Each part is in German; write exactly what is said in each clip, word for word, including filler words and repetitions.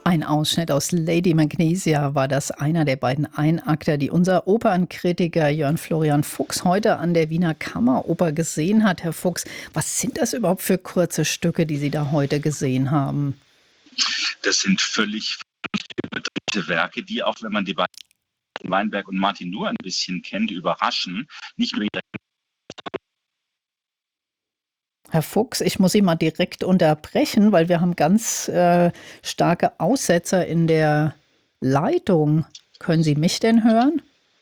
Ein Ausschnitt aus Lady Magnesia war das, einer der beiden Einakter, die unser Opernkritiker Jörn Florian Fuchs heute an der Wiener Kammeroper gesehen hat. Herr Fuchs, was sind das überhaupt für kurze Stücke, die Sie da heute gesehen haben? Das sind völlig überdrehte Werke, die, auch wenn man die beiden Weinberg und Martin nur ein bisschen kennt, überraschen. Nicht nur Herr Fuchs, ich muss Sie mal direkt unterbrechen, weil wir haben ganz äh, starke Aussetzer in der Leitung. Können Sie mich denn hören?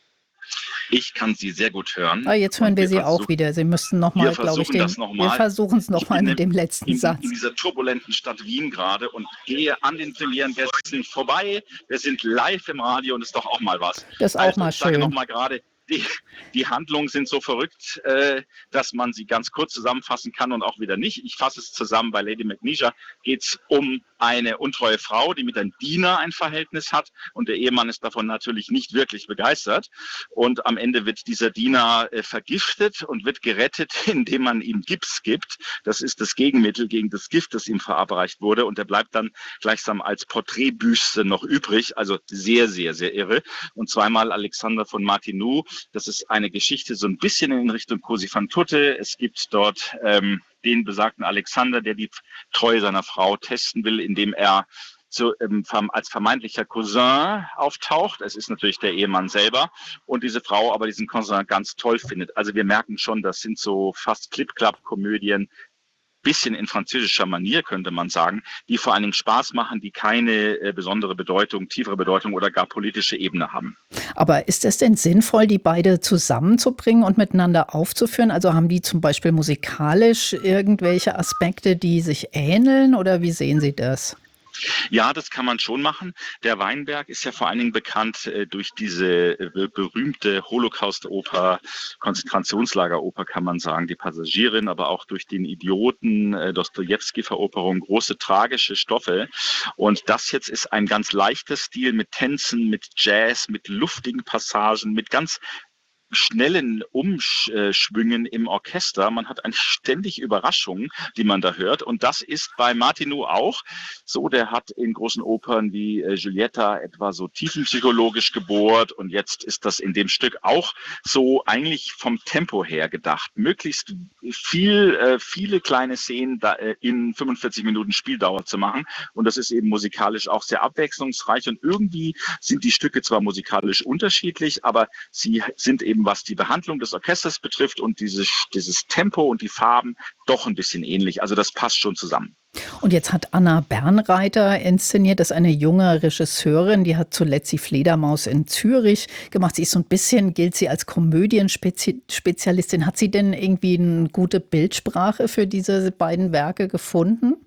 Ich kann Sie sehr gut hören. Ah, jetzt hören Und wir wir Sie auch versuchen, wieder. Sie müssten noch wir mal, glaube ich, versuchen das den. Wir nochmal. versuchen es noch Ich mal bin mit dem letzten in, Satz. in dieser turbulenten Stadt Wien gerade und gehe an den Premierengästen vorbei. Wir sind live im Radio und das ist doch auch mal was. Das ist auch Also mal ich sage schön. nochmal gerade, die, die Handlungen sind so verrückt, äh, dass man sie ganz kurz zusammenfassen kann und auch wieder nicht. Ich fasse es zusammen. Bei Lady Magnesia geht es um eine untreue Frau, die mit einem Diener ein Verhältnis hat und der Ehemann ist davon natürlich nicht wirklich begeistert. Und am Ende wird dieser Diener äh, vergiftet und wird gerettet, indem man ihm Gips gibt. Das ist das Gegenmittel gegen das Gift, das ihm verabreicht wurde. Und er bleibt dann gleichsam als Porträtbüste noch übrig. Also sehr, sehr, sehr irre. Und zweimal Alexander von Martineau. Das ist eine Geschichte so ein bisschen in Richtung Cosi fan tutte. Es gibt dort ähm, den besagten Alexander, der die Treue seiner Frau testen will, indem er so, ähm, als vermeintlicher Cousin auftaucht. Es ist natürlich der Ehemann selber und diese Frau aber diesen Cousin ganz toll findet. Also wir merken schon, das sind so fast Clip-Clap-Komödien, bisschen in französischer Manier, könnte man sagen, die vor allen Dingen Spaß machen, die keine äh, besondere Bedeutung, tiefere Bedeutung oder gar politische Ebene haben. Aber ist es denn sinnvoll, die beide zusammenzubringen und miteinander aufzuführen? Also haben die zum Beispiel musikalisch irgendwelche Aspekte, die sich ähneln, oder wie sehen Sie das? Ja, das kann man schon machen. Der Weinberg ist ja vor allen Dingen bekannt äh, durch diese äh, berühmte Holocaust-Oper, Konzentrationslager-Oper kann man sagen, die Passagierin, aber auch durch den Idioten, äh, Dostojewski-Veroperung, große tragische Stoffe. Und das jetzt ist ein ganz leichter Stil mit Tänzen, mit Jazz, mit luftigen Passagen, mit ganz schnellen Umschwüngen im Orchester. Man hat eigentlich ständig Überraschungen, die man da hört. Und das ist bei Martineau auch so. Der hat in großen Opern wie äh, Giulietta etwa so tiefenpsychologisch gebohrt. Und jetzt ist das in dem Stück auch so eigentlich vom Tempo her gedacht. Möglichst viel, äh, viele kleine Szenen da, äh, in fünfundvierzig Minuten Spieldauer zu machen. Und das ist eben musikalisch auch sehr abwechslungsreich. Und irgendwie sind die Stücke zwar musikalisch unterschiedlich, aber sie sind eben, was die Behandlung des Orchesters betrifft und dieses, dieses Tempo und die Farben, doch ein bisschen ähnlich. Also das passt schon zusammen. Und jetzt hat Anna Bernreiter inszeniert, das ist eine junge Regisseurin, die hat zuletzt die Fledermaus in Zürich gemacht. Sie ist so ein bisschen, gilt sie als Komödienspezialistin. Hat sie denn irgendwie eine gute Bildsprache für diese beiden Werke gefunden?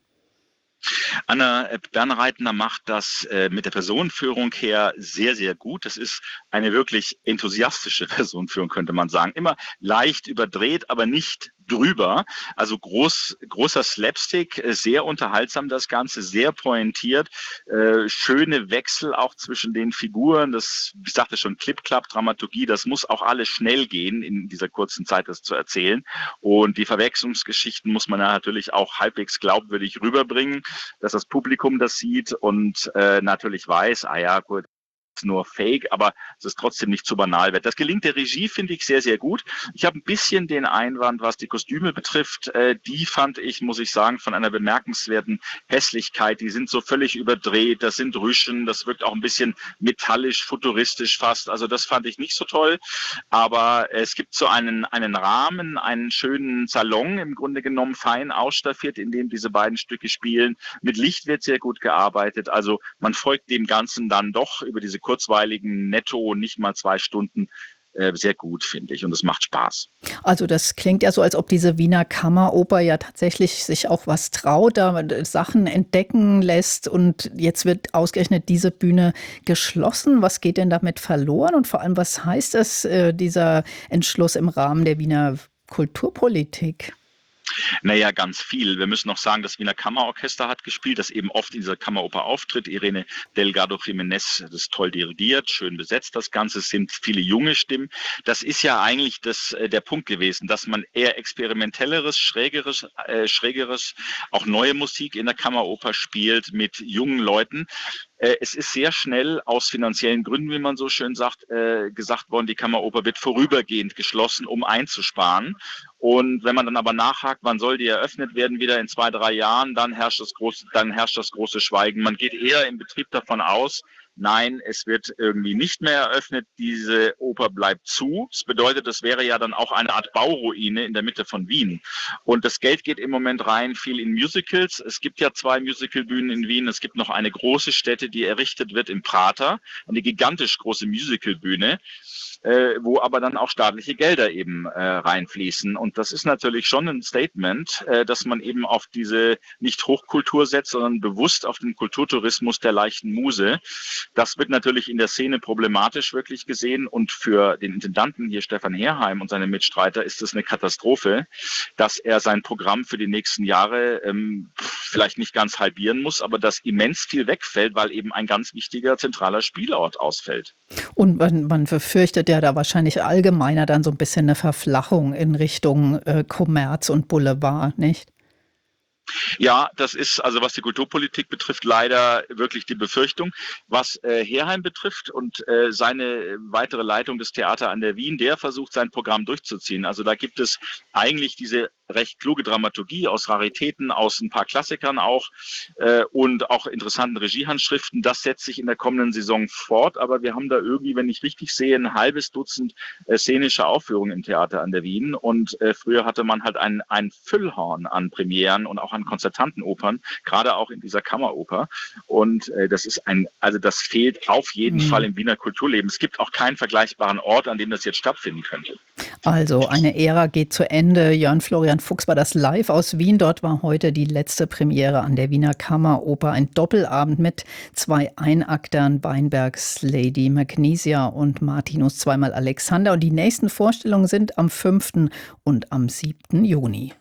Anna Bernreitner macht das äh, mit der Personenführung her sehr, sehr gut. Das ist eine wirklich enthusiastische Personenführung, könnte man sagen. Immer leicht überdreht, aber nicht drüber. Also groß, großer Slapstick, äh, sehr unterhaltsam das Ganze, sehr pointiert, äh, schöne Wechsel auch zwischen den Figuren. Das, ich sagte schon, Clip-Clap-Dramaturgie, das muss auch alles schnell gehen in dieser kurzen Zeit, das zu erzählen. Und die Verwechslungsgeschichten muss man natürlich auch halbwegs glaubwürdig rüberbringen, dass das Publikum das sieht und äh, natürlich weiß, ah ja, gut, ist nur Fake, aber es ist trotzdem nicht zu banal wird. Das gelingt der Regie, finde ich, sehr, sehr gut. Ich habe ein bisschen den Einwand, was die Kostüme betrifft. Äh, die fand ich, muss ich sagen, von einer bemerkenswerten Hässlichkeit. Die sind so völlig überdreht, das sind Rüschen, das wirkt auch ein bisschen metallisch, futuristisch fast. Also das fand ich nicht so toll. Aber es gibt so einen, einen Rahmen, einen schönen Salon, im Grunde genommen fein ausstaffiert, in dem diese beiden Stücke spielen. Mit Licht wird sehr gut gearbeitet. Also man folgt dem Ganzen dann doch über diese kurzweiligen, netto, nicht mal zwei Stunden, äh, sehr gut, finde ich. Und es macht Spaß. Also das klingt ja so, als ob diese Wiener Kammeroper ja tatsächlich sich auch was traut, da Sachen entdecken lässt. Und jetzt wird ausgerechnet diese Bühne geschlossen. Was geht denn damit verloren? Und vor allem, was heißt das, äh, dieser Entschluss im Rahmen der Wiener Kulturpolitik? Naja, ganz viel. Wir müssen noch sagen, das Wiener Kammerorchester hat gespielt, das eben oft in dieser Kammeroper auftritt. Irene Delgado Jiménez, das ist toll dirigiert, schön besetzt das Ganze, es sind viele junge Stimmen. Das ist ja eigentlich das, äh, der Punkt gewesen, dass man eher experimentelleres, schrägeres, äh, schrägeres, auch neue Musik in der Kammeroper spielt mit jungen Leuten. Äh, Es ist sehr schnell aus finanziellen Gründen, wie man so schön sagt, äh, gesagt worden, die Kammeroper wird vorübergehend geschlossen, um einzusparen. Und wenn man dann aber nachhakt, wann soll die eröffnet werden, wieder in zwei, drei Jahren, dann herrscht das große, dann herrscht das große Schweigen. Man geht eher im Betrieb davon aus, nein, es wird irgendwie nicht mehr eröffnet, diese Oper bleibt zu. Das bedeutet, das wäre ja dann auch eine Art Bauruine in der Mitte von Wien. Und das Geld geht im Moment rein viel in Musicals. Es gibt ja zwei Musicalbühnen in Wien. Es gibt noch eine große Stätte, die errichtet wird im Prater, eine gigantisch große Musicalbühne, äh, wo aber dann auch staatliche Gelder eben äh, reinfließen. Und das ist natürlich schon ein Statement, äh, dass man eben auf diese nicht Hochkultur setzt, sondern bewusst auf den Kulturtourismus der leichten Muse. Das wird natürlich in der Szene problematisch wirklich gesehen und für den Intendanten hier Stefan Herheim und seine Mitstreiter ist es eine Katastrophe, dass er sein Programm für die nächsten Jahre ähm, vielleicht nicht ganz halbieren muss, aber dass immens viel wegfällt, weil eben ein ganz wichtiger zentraler Spielort ausfällt. Und man, man befürchtet ja da wahrscheinlich allgemeiner dann so ein bisschen eine Verflachung in Richtung äh, Kommerz und Boulevard, nicht? Ja, das ist also, was die Kulturpolitik betrifft, leider wirklich die Befürchtung. Was äh, Herheim betrifft und äh, seine weitere Leitung des Theater an der Wien, der versucht, sein Programm durchzuziehen. Also da gibt es eigentlich diese recht kluge Dramaturgie aus Raritäten, aus ein paar Klassikern auch äh, und auch interessanten Regiehandschriften. Das setzt sich in der kommenden Saison fort, aber wir haben da irgendwie, wenn ich richtig sehe, ein halbes Dutzend äh, szenische Aufführungen im Theater an der Wien und äh, früher hatte man halt ein, ein Füllhorn an Premieren und auch an konzertanten Opern, gerade auch in dieser Kammeroper und äh, das ist ein, also das fehlt auf jeden Mhm. Fall im Wiener Kulturleben. Es gibt auch keinen vergleichbaren Ort, an dem das jetzt stattfinden könnte. Also eine Ära geht zu Ende. Jörn Florian Fuchs war das live aus Wien. Dort war heute die letzte Premiere an der Wiener Kammeroper. Ein Doppelabend mit zwei Einaktern, Weinbergs Lady Magnesia und Martinus zweimal Alexander. Und die nächsten Vorstellungen sind am fünften und am siebten Juni.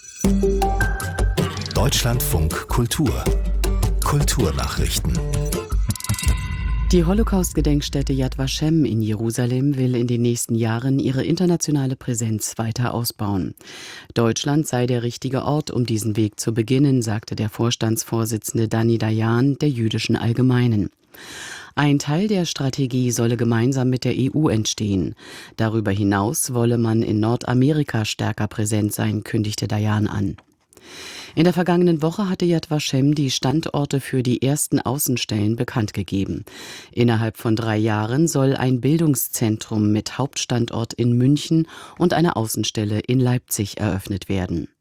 Deutschlandfunk Kultur. Kulturnachrichten. Die Holocaust-Gedenkstätte Yad Vashem in Jerusalem will in den nächsten Jahren ihre internationale Präsenz weiter ausbauen. Deutschland sei der richtige Ort, um diesen Weg zu beginnen, sagte der Vorstandsvorsitzende Dani Dayan der Jüdischen Allgemeinen. Ein Teil der Strategie solle gemeinsam mit der E U entstehen. Darüber hinaus wolle man in Nordamerika stärker präsent sein, kündigte Dayan an. In der vergangenen Woche hatte Yad Vashem die Standorte für die ersten Außenstellen bekannt gegeben. Innerhalb von drei Jahren soll ein Bildungszentrum mit Hauptstandort in München und eine Außenstelle in Leipzig eröffnet werden.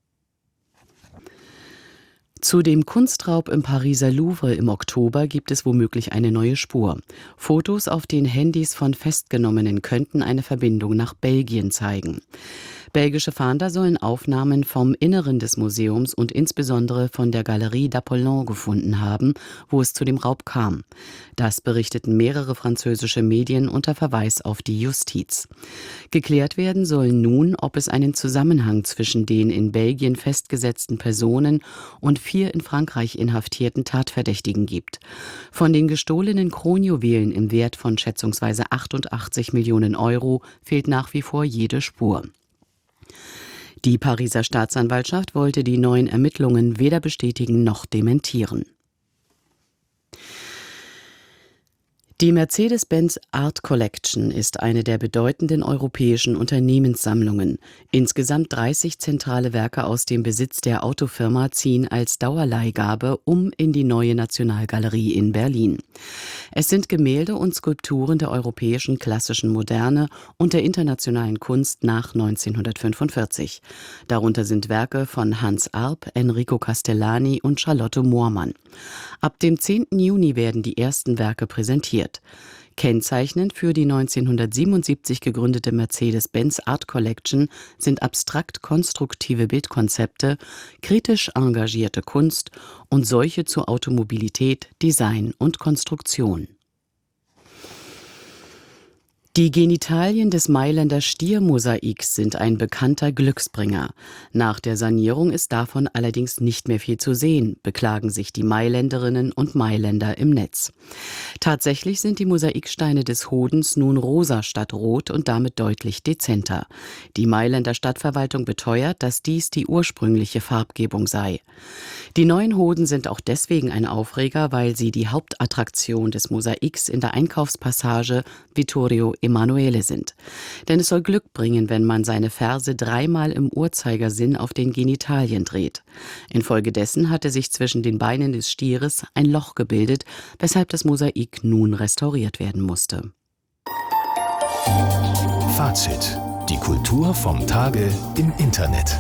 Zu dem Kunstraub im Pariser Louvre im Oktober gibt es womöglich eine neue Spur. Fotos auf den Handys von Festgenommenen könnten eine Verbindung nach Belgien zeigen. Belgische Fahnder sollen Aufnahmen vom Inneren des Museums und insbesondere von der Galerie d'Apollon gefunden haben, wo es zu dem Raub kam. Das berichteten mehrere französische Medien unter Verweis auf die Justiz. Geklärt werden soll nun, ob es einen Zusammenhang zwischen den in Belgien festgesetzten Personen und vier in Frankreich inhaftierten Tatverdächtigen gibt. Von den gestohlenen Kronjuwelen im Wert von schätzungsweise achtundachtzig Millionen Euro fehlt nach wie vor jede Spur. Die Pariser Staatsanwaltschaft wollte die neuen Ermittlungen weder bestätigen noch dementieren. Die Mercedes-Benz Art Collection ist eine der bedeutenden europäischen Unternehmenssammlungen. Insgesamt dreißig zentrale Werke aus dem Besitz der Autofirma ziehen als Dauerleihgabe um in die neue Nationalgalerie in Berlin. Es sind Gemälde und Skulpturen der europäischen klassischen Moderne und der internationalen Kunst nach neunzehnhundertfünfundvierzig. Darunter sind Werke von Hans Arp, Enrico Castellani und Charlotte Moormann. Ab dem zehnten Juni werden die ersten Werke präsentiert. Kennzeichnend für die neunzehnhundertsiebenundsiebzig gegründete Mercedes-Benz Art Collection sind abstrakt-konstruktive Bildkonzepte, kritisch engagierte Kunst und solche zu Automobilität, Design und Konstruktion. Die Genitalien des Mailänder Stiermosaiks sind ein bekannter Glücksbringer. Nach der Sanierung ist davon allerdings nicht mehr viel zu sehen, beklagen sich die Mailänderinnen und Mailänder im Netz. Tatsächlich sind die Mosaiksteine des Hodens nun rosa statt rot und damit deutlich dezenter. Die Mailänder Stadtverwaltung beteuert, dass dies die ursprüngliche Farbgebung sei. Die neuen Hoden sind auch deswegen ein Aufreger, weil sie die Hauptattraktion des Mosaiks in der Einkaufspassage Vittorio Emanuele sind. Denn es soll Glück bringen, wenn man seine Ferse dreimal im Uhrzeigersinn auf den Genitalien dreht. Infolgedessen hatte sich zwischen den Beinen des Stieres ein Loch gebildet, weshalb das Mosaik nun restauriert werden musste. Fazit: Die Kultur vom Tage im Internet.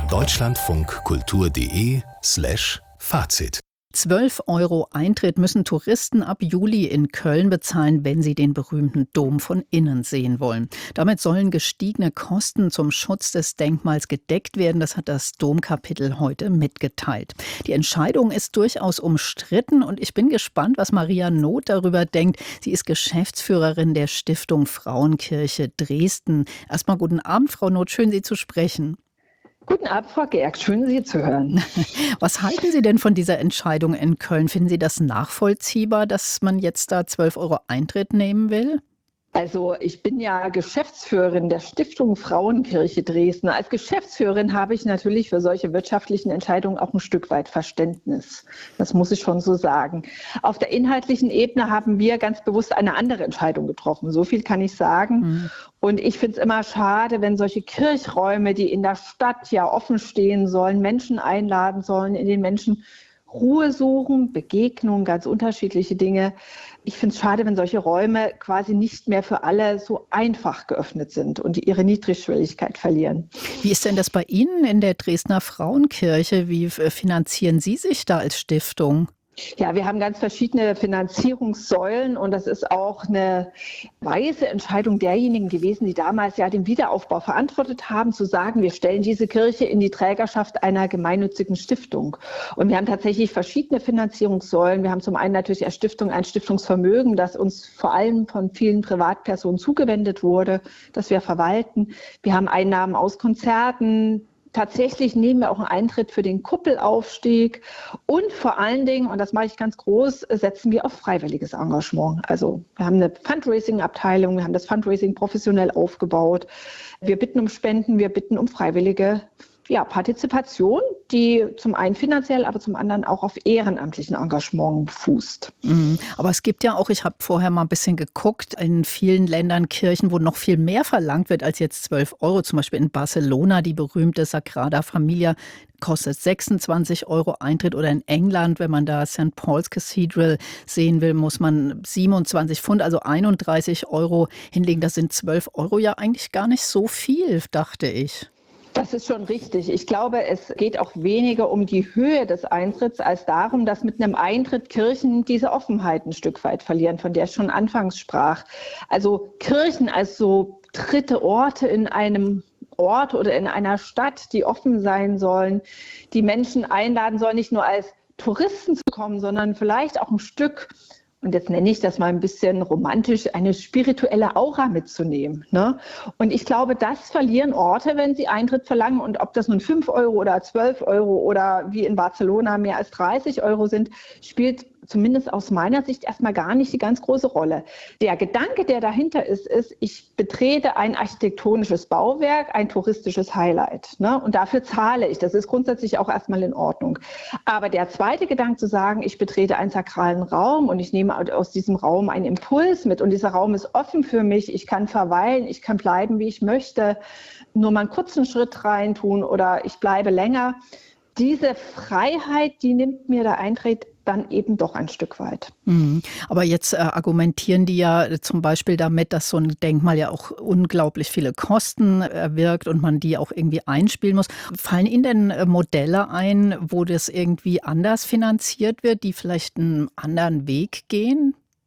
deutschlandfunkkultur.de slash Fazit. zwölf Euro Eintritt müssen Touristen ab Juli in Köln bezahlen, wenn sie den berühmten Dom von innen sehen wollen. Damit sollen gestiegene Kosten zum Schutz des Denkmals gedeckt werden. Das hat das Domkapitel heute mitgeteilt. Die Entscheidung ist durchaus umstritten und ich bin gespannt, was Maria Noth darüber denkt. Sie ist Geschäftsführerin der Stiftung Frauenkirche Dresden. Erstmal guten Abend, Frau Noth, schön Sie zu sprechen. Guten Abend, Frau Geerk. Schön, Sie zu hören. Was halten Sie denn von dieser Entscheidung in Köln? Finden Sie das nachvollziehbar, dass man jetzt da zwölf Euro Eintritt nehmen will? Also ich bin ja Geschäftsführerin der Stiftung Frauenkirche Dresden. Als Geschäftsführerin habe ich natürlich für solche wirtschaftlichen Entscheidungen auch ein Stück weit Verständnis. Das muss ich schon so sagen. Auf der inhaltlichen Ebene haben wir ganz bewusst eine andere Entscheidung getroffen. So viel kann ich sagen. Mhm. Und ich finde es immer schade, wenn solche Kirchräume, die in der Stadt ja offen stehen sollen, Menschen einladen sollen, in den Menschen Ruhe suchen, Begegnung, ganz unterschiedliche Dinge. Ich finde es schade, wenn solche Räume quasi nicht mehr für alle so einfach geöffnet sind und ihre Niedrigschwelligkeit verlieren. Wie ist denn das bei Ihnen in der Dresdner Frauenkirche? Wie finanzieren Sie sich da als Stiftung? Ja, wir haben ganz verschiedene Finanzierungssäulen und das ist auch eine weise Entscheidung derjenigen gewesen, die damals ja den Wiederaufbau verantwortet haben, zu sagen, wir stellen diese Kirche in die Trägerschaft einer gemeinnützigen Stiftung. Und wir haben tatsächlich verschiedene Finanzierungssäulen. Wir haben zum einen natürlich als Stiftung ein Stiftungsvermögen, das uns vor allem von vielen Privatpersonen zugewendet wurde, das wir verwalten. Wir haben Einnahmen aus Konzerten. Tatsächlich nehmen wir auch einen Eintritt für den Kuppelaufstieg und vor allen Dingen, und das mache ich ganz groß, setzen wir auf freiwilliges Engagement. Also wir haben eine Fundraising-Abteilung, wir haben das Fundraising professionell aufgebaut. Wir bitten um Spenden, wir bitten um freiwillige ja, Partizipation, die zum einen finanziell, aber zum anderen auch auf ehrenamtlichen Engagement fußt. Mhm. Aber es gibt ja auch, ich habe vorher mal ein bisschen geguckt, in vielen Ländern Kirchen, wo noch viel mehr verlangt wird als jetzt zwölf Euro. Zum Beispiel in Barcelona, die berühmte Sagrada Familia, kostet sechsundzwanzig Euro Eintritt. Oder in England, wenn man da Sankt Paul's Cathedral sehen will, muss man siebenundzwanzig Pfund, also einunddreißig Euro hinlegen. Das sind zwölf Euro ja eigentlich gar nicht so viel, dachte ich. Das ist schon richtig. Ich glaube, es geht auch weniger um die Höhe des Eintritts als darum, dass mit einem Eintritt Kirchen diese Offenheit ein Stück weit verlieren, von der ich schon anfangs sprach. Also Kirchen als so dritte Orte in einem Ort oder in einer Stadt, die offen sein sollen, die Menschen einladen sollen, nicht nur als Touristen zu kommen, sondern vielleicht auch ein Stück, und jetzt nenne ich das mal ein bisschen romantisch, eine spirituelle Aura mitzunehmen. Ne? Und ich glaube, das verlieren Orte, wenn sie Eintritt verlangen. Und ob das nun fünf Euro oder zwölf Euro oder wie in Barcelona mehr als dreißig Euro sind, spielt zumindest aus meiner Sicht erstmal gar nicht die ganz große Rolle. Der Gedanke, der dahinter ist, ist, ich betrete ein architektonisches Bauwerk, ein touristisches Highlight. Ne? Und dafür zahle ich. Das ist grundsätzlich auch erstmal in Ordnung. Aber der zweite Gedanke zu sagen, ich betrete einen sakralen Raum und ich nehme aus diesem Raum einen Impuls mit und dieser Raum ist offen für mich, ich kann verweilen, ich kann bleiben, wie ich möchte, nur mal einen kurzen Schritt reintun oder ich bleibe länger. Diese Freiheit, die nimmt mir der Eintritt dann eben doch ein Stück weit. Mhm. Aber jetzt äh, argumentieren die ja zum Beispiel damit, dass so ein Denkmal ja auch unglaublich viele Kosten erwirkt und man die auch irgendwie einspielen muss. Fallen Ihnen denn äh, Modelle ein, wo das irgendwie anders finanziert wird, die vielleicht einen anderen Weg gehen?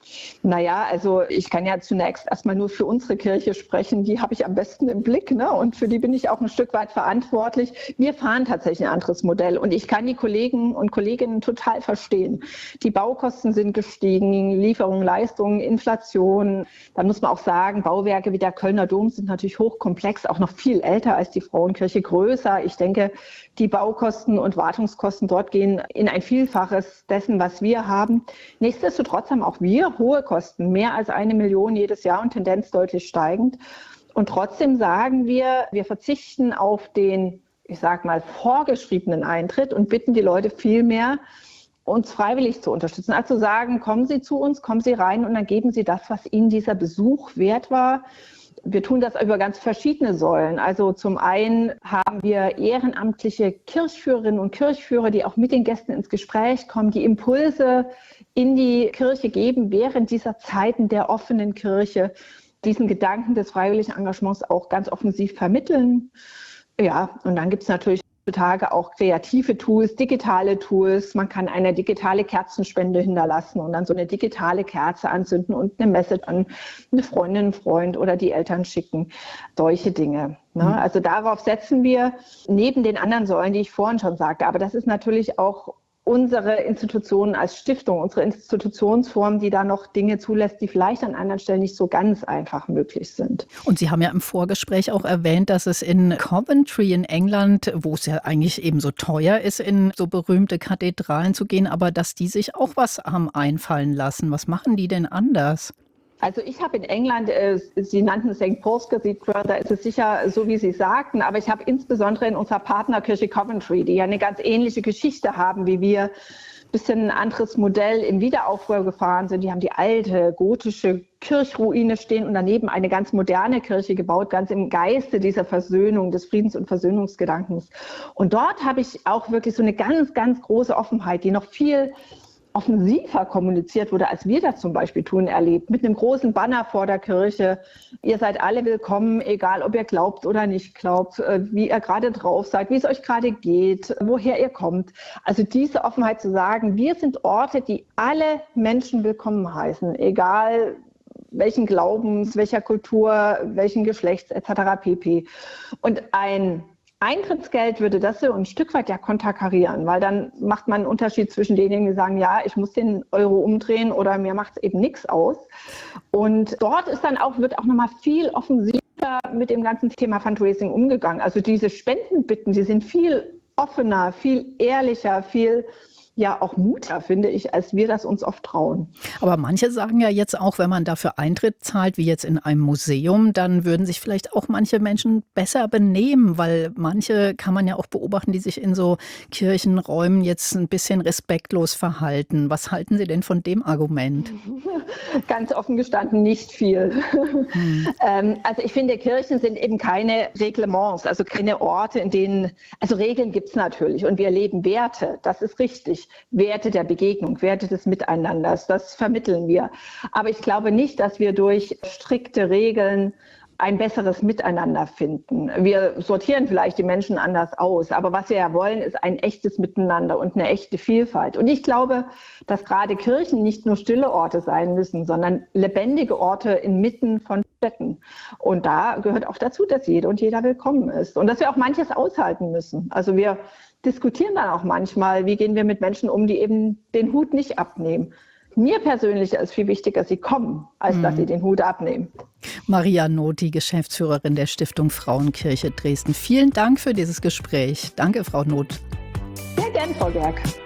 Naja, also ich kann ja zunächst erstmal nur für unsere Kirche sprechen. Die habe ich am besten im Blick, ne? Und für die bin ich auch ein Stück weit verantwortlich. Wir fahren tatsächlich ein anderes Modell und ich kann die Kollegen und Kolleginnen total verstehen. Die Baukosten sind gestiegen, Lieferungen, Leistungen, Inflation. Dann muss man auch sagen, Bauwerke wie der Kölner Dom sind natürlich hochkomplex, auch noch viel älter als die Frauenkirche, größer. Ich denke, die Baukosten und Wartungskosten dort gehen in ein Vielfaches dessen, was wir haben. Nichtsdestotrotz haben auch wir hohe Kosten, mehr als eine Million jedes Jahr und Tendenz deutlich steigend. Und trotzdem sagen wir, wir verzichten auf den, ich sag mal, vorgeschriebenen Eintritt und bitten die Leute vielmehr, uns freiwillig zu unterstützen. Also sagen, kommen Sie zu uns, kommen Sie rein und dann geben Sie das, was Ihnen dieser Besuch wert war. Wir tun das über ganz verschiedene Säulen. Also zum einen haben wir ehrenamtliche Kirchführerinnen und Kirchführer, die auch mit den Gästen ins Gespräch kommen, die Impulse in die Kirche geben, während dieser Zeiten der offenen Kirche diesen Gedanken des freiwilligen Engagements auch ganz offensiv vermitteln. Ja, und dann gibt es natürlich heutzutage auch kreative Tools, digitale Tools. Man kann eine digitale Kerzenspende hinterlassen und dann so eine digitale Kerze anzünden und eine Message an eine Freundin, einen Freund oder die Eltern schicken. Solche Dinge. Ne? Mhm. Also darauf setzen wir neben den anderen Säulen, die ich vorhin schon sagte. Aber das ist natürlich auch unsere Institutionen als Stiftung, unsere Institutionsform, die da noch Dinge zulässt, die vielleicht an anderen Stellen nicht so ganz einfach möglich sind. Und Sie haben ja im Vorgespräch auch erwähnt, dass es in Coventry in England, wo es ja eigentlich eben so teuer ist, in so berühmte Kathedralen zu gehen, aber dass die sich auch was haben einfallen lassen. Was machen die denn anders? Also ich habe in England, äh, Sie nannten es Sankt Paul's Cathedral, da ist es sicher so, wie Sie sagten, aber ich habe insbesondere in unserer Partnerkirche Coventry, die ja eine ganz ähnliche Geschichte haben wie wir, ein bisschen ein anderes Modell im Wiederaufbau gefahren sind. Die haben die alte gotische Kirchruine stehen und daneben eine ganz moderne Kirche gebaut, ganz im Geiste dieser Versöhnung, des Friedens- und Versöhnungsgedankens. Und dort habe ich auch wirklich so eine ganz, ganz große Offenheit, die noch viel offensiver kommuniziert wurde, als wir das zum Beispiel tun, erlebt. Mit einem großen Banner vor der Kirche. Ihr seid alle willkommen, egal ob ihr glaubt oder nicht glaubt, wie ihr gerade drauf seid, wie es euch gerade geht, woher ihr kommt. Also diese Offenheit zu sagen, wir sind Orte, die alle Menschen willkommen heißen, egal welchen Glaubens, welcher Kultur, welchen Geschlechts et cetera pp. Und ein Eintrittsgeld würde das so ein Stück weit ja konterkarieren, weil dann macht man einen Unterschied zwischen denjenigen, die sagen, ja, ich muss den Euro umdrehen oder mir macht es eben nichts aus. Und dort ist dann auch, wird auch nochmal viel offensiver mit dem ganzen Thema Fundraising umgegangen. Also diese Spendenbitten, die sind viel offener, viel ehrlicher, viel ja auch mutiger, finde ich, als wir das uns oft trauen. Aber manche sagen ja jetzt auch, wenn man dafür Eintritt zahlt, wie jetzt in einem Museum, dann würden sich vielleicht auch manche Menschen besser benehmen, weil manche kann man ja auch beobachten, die sich in so Kirchenräumen jetzt ein bisschen respektlos verhalten. Was halten Sie denn von dem Argument? Ganz offen gestanden nicht viel. Hm. ähm, also ich finde, Kirchen sind eben keine Reglements, also keine Orte, in denen, also Regeln gibt es natürlich und wir erleben Werte, das ist richtig. Werte der Begegnung, Werte des Miteinanders, das vermitteln wir. Aber ich glaube nicht, dass wir durch strikte Regeln ein besseres Miteinander finden. Wir sortieren vielleicht die Menschen anders aus, aber was wir ja wollen, ist ein echtes Miteinander und eine echte Vielfalt. Und ich glaube, dass gerade Kirchen nicht nur stille Orte sein müssen, sondern lebendige Orte inmitten von Städten. Und da gehört auch dazu, dass jede und jeder willkommen ist und dass wir auch manches aushalten müssen. Also wir diskutieren dann auch manchmal, wie gehen wir mit Menschen um, die eben den Hut nicht abnehmen. Mir persönlich ist viel wichtiger, sie kommen, als mhm. dass sie den Hut abnehmen. Maria Noth, die Geschäftsführerin der Stiftung Frauenkirche Dresden. Vielen Dank für dieses Gespräch. Danke, Frau Noth. Sehr gern, Frau Gerg.